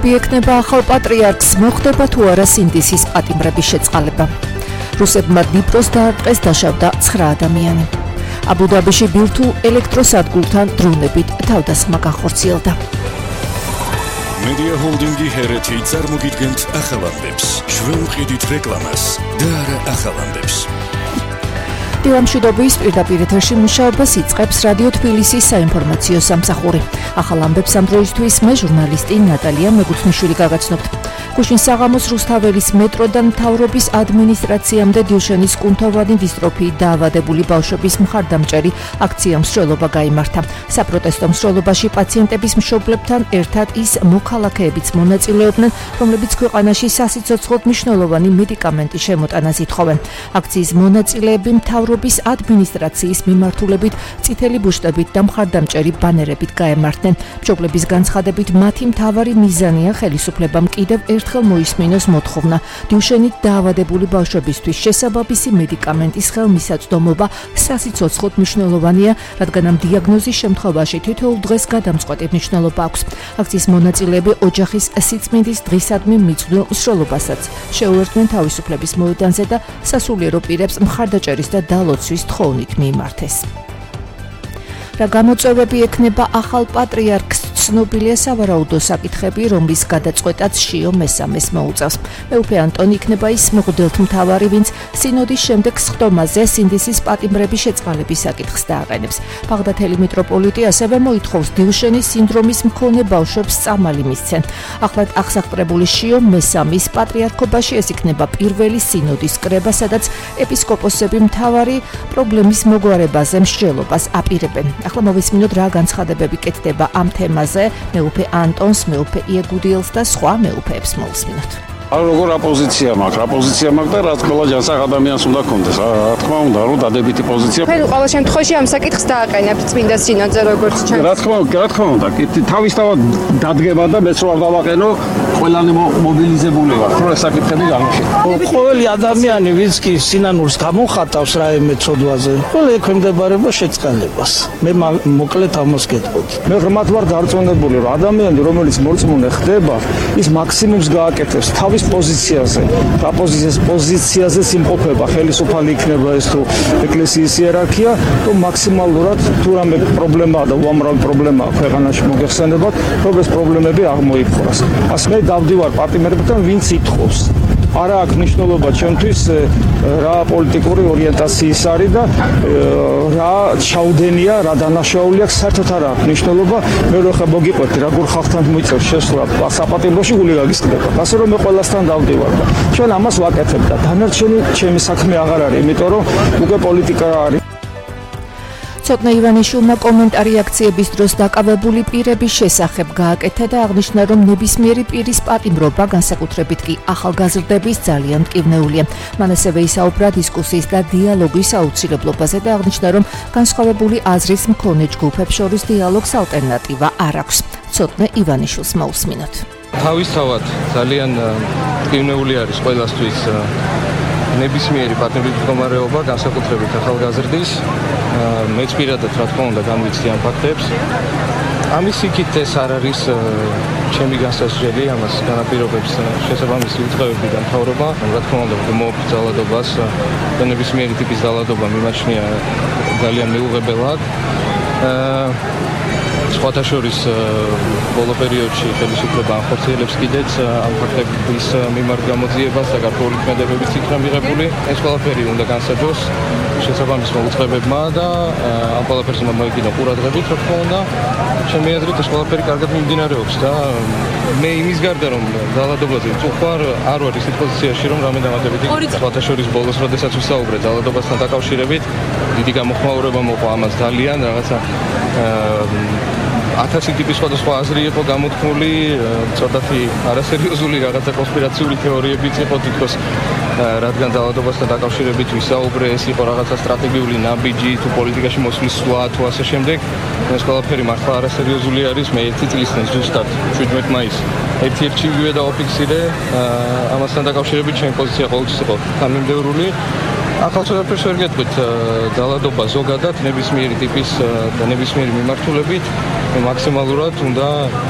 Მიექნება ახალ პატრიარქს, მოხდება თუ არა სინდისის პატიმრების შეწყალება. რუსებმა დნიპროს დაარტყეს, დაშავდა 9 ადამიანი. აბუ-დაბიში ბირთვულ ელექტროსადგურთან დრონებით თავდასხმა განხორციელდა. Media Holding-ი ჰერეთი წარმოგიდგენთ ახალამდებს, შვენყიდით რეკლამას და არა ახალამდებს. დილამშვიდობის პირდაპირ ეთერში მუშაობას იწყებს რადიო თბილისის საინფორმაციო სამსახური. ახალ ამბებს ამ დროისთვის მე ჟურნალისტი ნატალია მეგუთმიშვილი გაგაცნობთ. გუშინ საღამოს რუსთაველის მეტროდან მთავრობის ადმინისტრაციამდე დილშენის კუნთოვანი დისტროფიით დაავადებული ბავშვების მხარდამჭერი აქცია მსვლელობა გაიმართა. საპროტესტო მსვლელობაში პაციენტების მშობლებთან ერთად ის მოქალაქეებიც მონაწილეობდნენ, რომლებიც ქვეყანაში სასიცოცხლოდ მნიშვნელოვანი მედიკამენტის შემოტანას ითხოვენ. აქციის მონაწილეები მთავრობის ადმინისტრაციის მიმართულებით წითელი ბუშტებით და მხარდამჭერი ბანერებით გაემართნენ. მშობლების განცხადებით მათი მთავარი მიზანია ხელისუფლებამ კიდევ ერთხელ მოისმინოს მოთხოვნა დილშენით დაავადებული ბავშვებისთვის შესაბამისი მედიკამენტის ხელმისაწვდომობა სასიცოცხლოდ მნიშვნელოვანია, რადგან ამ დიაგნოზის შემთხვევაში თითოეულ დღეს გადამწყვეტი მნიშვნელობა აქვს. აქციის მონაწილეები ოჯახის სიწმინდის დღისადმი მიწვდელ მსვლელობასაც შეუერთდნენ თავისუფლების მოედანზე და სასულიერო პირებს მხარდაჭერის და დალოცვის თხოვნით მიიმართეს. რა გამოწვევები ექნება ახალ პატრიარქს, ცნობილია სავარაუდო საკითხები, რომლის გადაწყვეტაც შიო მესამეს მოუწევს. მეუფე ანტონი იქნება ის მღვდელმთავარი, ვინც სინოდის შემდეგ სხდომაზე სინდისის პატიმრების შეწყალების საკითხს დააყენებს. ბაღდათელი მიტროპოლიტი ასევე მოითხოვს დილშენის სინდრომის მქონე ბავშვებს წამალი მისცენ. ახლად აღსახტრებული შიო მესამის პატრიარქობაში ეს იქნება პირველი სინოდის კრება, სადაც ეპისკოპოსები მთავარი პრობლემის მოგვარებაზე მსჯელობას აპირებენ. ახლა მოვისმინოთ რა განცხადებები კეთდება ამ თემაზე. მეუფე ანტონს, მეუფე იეგუდიელს და სხვა მეუფეებს მოვისმინოთ. როგორ აპოზიცია მაქვს და რაც ყველა ჯანსაღ ადამიანს უნდა კონდეს. რა თქმა უნდა, რომ დადებითი პოზიცია. თქვენ ყოველ შემთხვევაში ამ საკითხს დააყენებთ წმინდა სინოდზე როგორც ჩანს. რა თქმა უნდა, თავისთავად დადგება და მეც ვარ დავაყენო, ყველანი მობილიზებული ვარ, რომ ეს საკითხები განვიხილო. ყოველი ადამიანი, ვინც კი სინანულს გამოხატავს რაიმე ცოდვაზე, ყველა ექვემდებარება შეწყალებას. მე მოკლედ ამას გეტყობთ. მე ღრმად ვარ დარწმუნებული, რომ ადამიანი, რომელიც მორწმუნე ხდება, ის მაქსიმუმს გააკეთებს თავის პოზიციაზე იმყოფება, ხელისუფალი იქნება ეს თუ ეკლესიის იერარქია, რომ მაქსიმალურად თუ რამე პრობლემაა და უამრავი პრობლემაა ქვეყანაში მოგეხსენებათ, რომ ეს პრობლემები აღმოიფხვრას. ასე მე დავდივარ პარტნიორებთან, ვინც ითხოვს. არა აქვს მნიშვნელობა ჩემთვის რა პოლიტიკური ორიენტაციის არის და რა ჩაუდენია, რა დანაშაული აქვს, საერთოდ არ აქვს მნიშვნელობა. მე რო ხა მოგიყვეთ, როგორ ხალხთან მოიწევს შესვლა საპატიმროში გული გაგისკდება. ასე რომ მე ყველასთან დავდივარ და ჩვენ ამას ვაკეთებ და დანარჩენი ჩემი საქმე აღარ არის, იმიტომ რომ უკვე პოლიტიკა არის. ცოტნე ივანიშვილმა კომენტარი აქციების დროს დაკავებული პირების შესახებ გააკეთა და აღნიშნა, რომ ნებისმიერი პირის პატიმრობა, განსაკუთრებით კი ახალგაზრდების ძალიან მტკივნეულია. მან ასევე ისაუბრა დისკუსიის და დიალოგის აუცილებლობაზე და აღნიშნა, რომ განსხვავებული აზრის მქონე ჯგუფებს შორის დიალოგს ალტერნატივა არ აქვს. ცოტნე ივანიშვილს მოусმინოთ. თავისთავად ძალიან მტკივნეული არის ყველასთვის ნებისმიერი პატიმრობის მდგომარეობა, განსაკუთრებით ახალგაზრდის. მეც პირადად რა თქმა უნდა გამვიცდი ამ ფაქტებს. ამის იქით ეს არ არის ჩემი განსაზღვრელი, ამას განაპირობებს შესაბამისი უწყებები და მთავრობა. რა თქმა უნდა, მოუწევს ძალადობას და ნებისმიერი ტიპის ძალადობა მიმაჩნია ძალიან მიუღებელად. სხვათა შორის ბოლო პერიოდში ხელისუფლება ახორციელებს კიდეც ამ ფაქტების მიმართ გამოძიებას და გარკვეული ქმედებებიც იქნა მიღებული. ეს ყველაფერი უნდა განსაჯოს შესაბამის მოუწყებებმა და ამ ყველაფერს უნდა მოიგინო ყურადღებით, რა თქმა უნდა. ჩემი აზრით ეს ყველაფერი კარგად მიმდინარეობს და მე იმის გარდა რომ ძალადობაზე წუხარ არ ვარ ისეთ პოზიციაში რომ რამე დამატებითი სხვათა შორის ბოლოს როდესაც ვისაუბრე ძალადობასთან დაკავშირებით დიდი გამოხმაურება მოყვა ამას ძალიან რაღაცა 1000 ტიპის სხვადასხვა აზრი იყო გამოთქმული, ცოტათი არასერიოზული რაღაცა კონსპირაციული თეორიებიც იყო თითქოს რადგან ძალადობასთან დაკავშირებით ვისაუბრე, ეს იყო რაღაცა სტრატეგიული ნაბიჯი თუ პოლიტიკაში მოსვლის სვლა თუ ასე შემდეგ. ეს ყველაფერი მართლა არასერიოზული არის. მე 1 წლის წინ ზუსტად 17 მაისს ერთ-ერთი იგივე დააფიქსირე, ამასთან დაკავშირებით ჩემი პოზიცია ყოველთვის იყო თანმიმდევრული. ახალ ყველაფერს ვერ გეტყვით, ძალადობა ზოგადად ნებისმიერი ტიპის და ნებისმიერი მიმართულებით მაქსიმალურად უნდა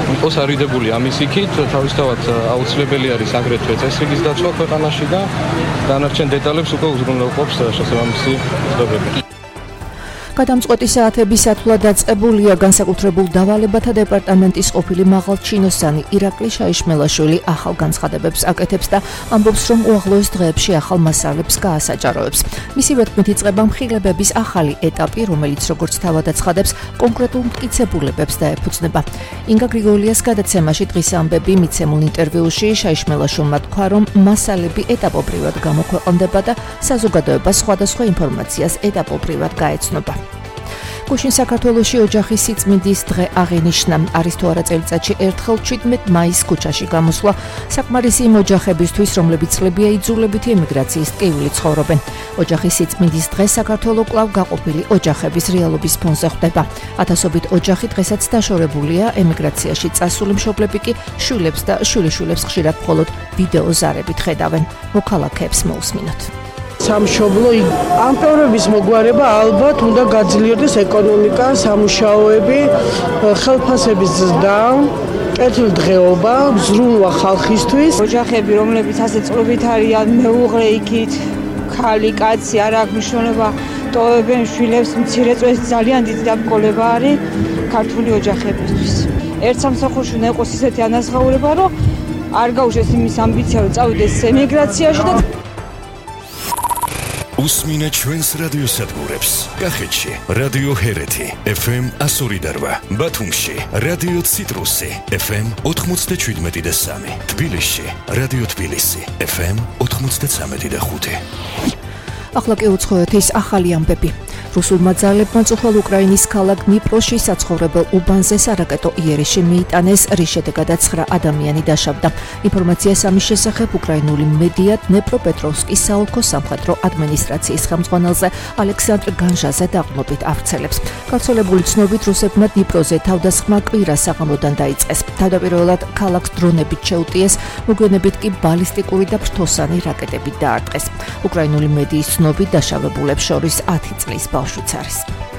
იყოს არიდებული ამის იქით, თავისთავად აუცილებელი არის აგრეთვე წესრიგის დაცვა ქვეყანაში და დანარჩენ დეტალებს უკვე უზრუნველყოფს შესაბამისი ცნობები. გადამწყვეტი საათები სათულად დაწყებულია განსაკუთრებულ დავალებათა დეპარტამენტის ყოფილი მაღალჩინოსანი ირაკლი შაიშმელაშვილი ახალ განცხადებებს აკეთებს და ამბობს, რომ უახლოეს დღეებში ახალ მასალებს გაასაჭაროებს. მისივე თქმით იწყება მხილებების ახალი ეტაპი, რომელიც როგორც თავად აცხადებს, კონკრეტულ მტკიცებულებებს დაეფუძნება. ინგა გრიგოლიას გადაცემაში დღის ამბები მიცემულ ინტერვიუში შაიშმელაშვილმა თქვა, რომ მასალები ეტაპობრივად გამოქვეყნდება და საზოგადოებას სხვადასხვა ინფორმაციას ეტაპობრივად გაეცნობა. გუშინ საქართველოში ოჯახის სიწმინდის დღე აღინიშნა. არის თუ არა წელიწადში ერთხელ 17 მაისს ქუჩაში გამოსვლა საკმარისი იმ ოჯახებისთვის, რომლებიც წლებია იძულებითი ემიგრაციის ტკივილი ცხოვრობენ. ოჯახის სიწმინდის დღე საქართველო კვლავ გაყოფილი ოჯახების რეალობის ფონზე ხვდება. ათასობით ოჯახი დღესაც დაშორებულია, ემიგრაციაში წასული მშობლები კი შვილებს და შვილიშვილებს ხშირად მხოლოდ ვიდეო ზარებით ხედავენ. მოქალაქეებს მოусმინოთ. სამშობლო ამ პრობლემის მოგვარება ალბათ უნდა გაძლიერდეს ეკონომიკა, სამუშაოები, ხელფასების ზრდა, კეთილდღეობა, ზრუნვა ხალხისთვის. ოჯახები, რომლებიც ასე წყობით არიან, მეუღლე იქით, ქალი, კაცი, არ აქვს მნიშვნელობა, ტოვებენ შვილებს, მცირე წვეს ძალიან დიდი დაბრკოლება არის ქართული ოჯახებისთვის. ერთ სამსახურში უნდა იყოს ისეთი ანაზღაურება, რომ არ გაუშვეს იმის ამბიცია, რომ წავიდეს ემიგრაციაში და უსმინე ჩვენს რადიოსადგურებს. კახეთში რადიო ჰერეთი FM 102.8, ბათუმში რადიო ციტრუსი FM 97.3, თბილისში რადიო თბილისი FM 93.5. ახლა კი უცხოეთის ახალი ამბები. რუსულმა ძალებმა წუხელ უკრაინის ქალაქ დნიპროში საცხოვრებელ უბანზე სარაკეტო იერიში მიიტანეს, რის შედეგადაც 9 ადამიანი დაშავდა. ინფორმაციას ამის შესახებ უკრაინული მედია დნეპროპეტროვსკის საოლქო სამხედრო ადმინისტრაციის ხელმძღვანელზე ალექსანდრ განჟაზე დაღმობით ავრცელებს. გავრცელებული ცნობით რუსებმა დნიპროზე თავდასხმა კვირა საღამოდან დაიწყეს. თავდაპირველად ქალაქს დრონებით შეუტიეს, მოგვიანებით კი ბალისტიკური და ფრთოსანი რაკეტებით დაარტყეს. უკრაინული მედიის ცნობით დაშავებულებს შორის 10 წლის ბავშვიც არის.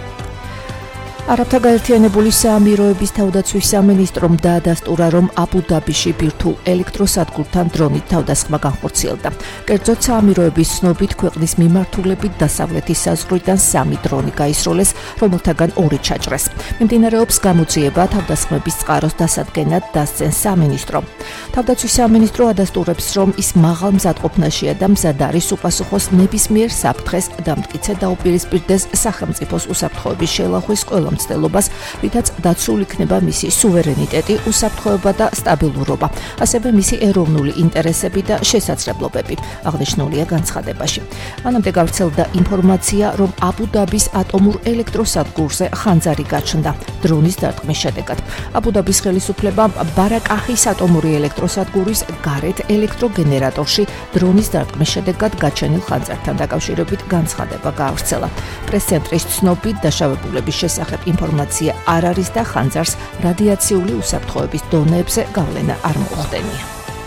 არაბთა გაერთიანებული საამიროების თავდაცვის სამინისტრომ დაადასტურა, რომ აბუ-დაბიში ბირთვულ ელექტროსადგურთან დრონით თავდასხმა განხორციელდა. კერძოდ საამიროების ცნობით ქვეყნის მიმართულებით დასავლეთის საზღვრიდან 3 დრონი გაისროლეს, რომელთაგან 2 ჩაჭრეს. მიმდინარეობს გამოძიება თავდასხმების წყაროს დასადგენად დასცენ სამინისტრო. თავდაცვის სამინისტრო ადასტურებს, რომ ის მაღალ მზადყოფნაშია და მზად არის უპასუხოს ნებისმიერ საფრთხეს დამტკიცე დაუპირისპირდეს სახელმწიფოს უსაფრთხოების შელახვის ყველა მცდელობას, რითაც დაცული იქნება მისი სუვერენიტეტი, უსაფრთხოება და სტაბილურობა, ასევე მისი ეროვნული ინტერესები და შესაძლებლობები, აღნიშნულია განცხადებაში. მანამდე გავრცელდა ინფორმაცია, რომ აბუ-დაბის ატომურ ელექტროსადგურზე ხანძარი გაჩნდა დრონის დარტყმის შედეგად. აბუ-დაბის ხელისუფლებამ ბარაკაჰის ატომური ელექტროსადგურის გარეთ ელექტროგენერატორში დრონის დარტყმის შედეგად გაჩენილ ხანძართან დაკავშირებით განცხადება გაავრცელა. პრეს-ცენტრის ცნობით დაშავებულების შესახებ ინფორმაცია არ არის და ხანძარს რადიაციული უსაფრთხოების დონეებზე გავლენა არ მოხდენია.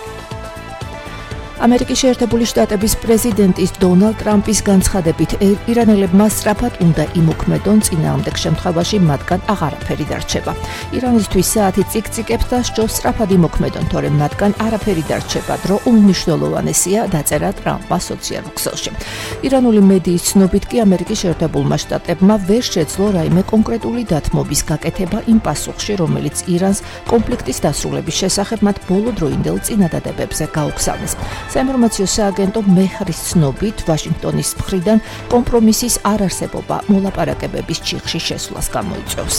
ამერიკის შეერთებული შტატების პრეზიდენტის დონალდ ტრამპის განცხადებით ირანელებმა სწრაფად უნდა იმოქმედონ, წინააღმდეგ შემთხვევაში მათგან აღარაფერი დარჩება. ირანისთვის საათი წიკწიკებს და სჯობს სწრაფად იმოქმედონ, თორემ მათგან არაფერი დარჩება, დრო უმნიშვნელოვანესია, დაწერა ტრამპმა სოციალურ ქსელში. ირანული მედიის ცნობით კი ამერიკის შეერთებულმა შტატებმა ვერ შეძლო რაიმე კონკრეტული დათმობის გაკეთება იმ პასუხში, რომელიც ირანს კონფლიქტის დასრულების შესახებ მათ ბოლოდროინდელ წინადადებებზე გაუგზავნეს. საინფორმაციო სააგენტო მეჰრის ცნობით, ვაშინგტონის მხრიდან კომპრომისის არარსებობა მოლაპარაკებების ჩიხში შესვლას გამოიწვევს.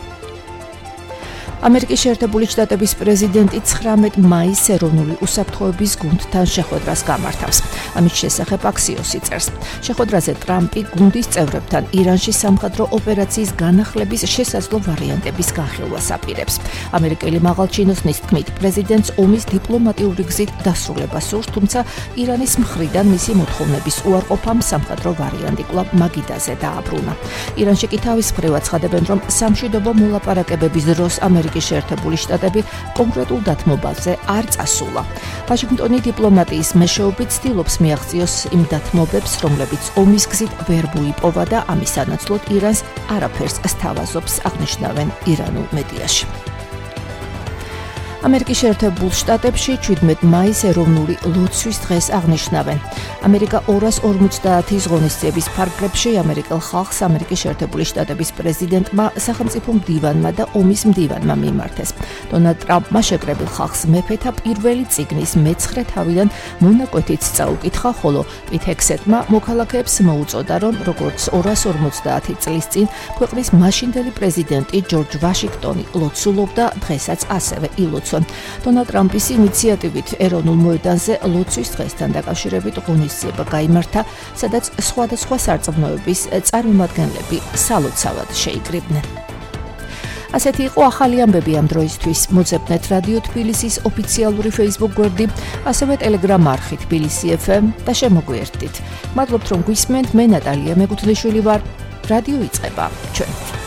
ამერიკის შეერთებული შტატების პრეზიდენტი 19 მაისს ეროვნული უსაფრთხოების გუნდთან შეხვედრას გამართავს. ამის შესახებ აქსიოსი წერს. შეხვედრაზე ტრამპი გუნდის წევრებთან ირანში სამხედრო ოპერაციის განახლების შესაძლო ვარიანტების განხილვას აპირებს. ამერიკელი მაღალჩინოსნის თქმით, პრეზიდენტს ომის დიპლომატიური გზით დასრულებას სურს, თუმცა ირანის მხრიდან მისი მოთხოვნების უარყოფამ სამხედრო ვარიანტი კვლავ მაგიდაზე დააბრუნა. ირანში კი თავის მხრივ აცხადებენ, რომ სამშვიდობო მოლაპარაკებების დროს ამერიკის შეერთებული შტატები კონკრეტულ დათმობაზე არ წასულა. ვაშინგტონი დიპლომატიის მეშვეობით ცდილობს მიაღწიოს იმ დათმობებს, რომლებიც ომის გზით ვერ მოიპოვა და ამის სანაცვლოდ ირანს არაფერს სთავაზობს, აღნიშნავენ ირანულ მედიაში. ამერიკის შეერთებულ შტატებში 17 მაისს ეროვნული ლოცვის დღეს აღნიშნავენ. ამერიკა 250 ღონისძიების ფარგლებში ამერიკელ ხალხს ამერიკის შეერთებული შტატების პრეზიდენტმა, სახელმწიფო მდივანმა და ომის მდივანმა მიმართეს. დონალდ ტრამპმა შეკრებილ ხალხს მეფეთა პირველი წიგნის მე-9 თავიდან მონაკვეთით წაუკითხა, ხოლო პიტ ჰექსეტმა მოქალაქეებს მოუწოდა, რომ როგორც 250 წლის წინ ქვეყნის მაშინდელი პრეზიდენტი ჯორჯ ვაშინგტონი ლოცულობდა, დღესაც ასევე ილოცონ. დონალდ ტრამპის ინიციატივით ეროვნულ მოედანზე ლოცვის დღესთან დაკავშირებით ღონისძიება გაიმართა, სადაც სხვადასხვა სარწმუნოების წარმომადგენლები სალოცავად შეიკრიბნენ. ასეთი იყო ახალი ამბები ამ დროისთვის. მოძებნეთ რადიო თბილისის ოფიციალური Facebook გვერდი, ასევე Telegram არხი თბილისი FM და შემოგვიერთდით. მადლობთ რომ გვისმენთ, მე ნატალია მეკუთვლიშვილი ვარ. რადიო იწყება. ჩვენ